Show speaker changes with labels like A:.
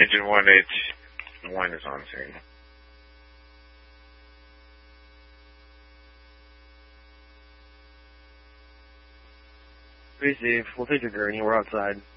A: Engine 1H1 is on scene.
B: Receive. We'll take your gurney. We're outside.